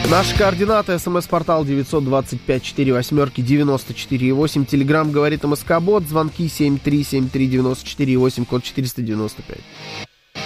Наши координаты. СМС-портал 925-48-94-8. Телеграмм говорит МСК-бот. Звонки 7373948, код 495.